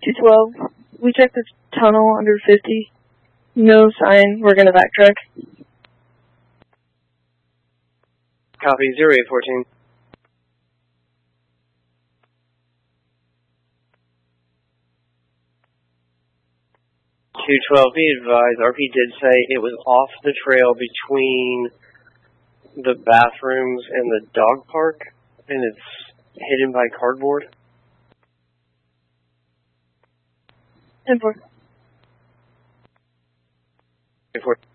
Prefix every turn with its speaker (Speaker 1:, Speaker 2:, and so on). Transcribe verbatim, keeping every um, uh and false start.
Speaker 1: two twelve. We checked the tunnel under fifty. No sign. We're going to backtrack.
Speaker 2: Copy, zero eight fourteen. two twelve, be advised, R P did say it was off the trail between the bathrooms and the dog park, and it's hidden by cardboard.
Speaker 1: ten four.
Speaker 2: ten four.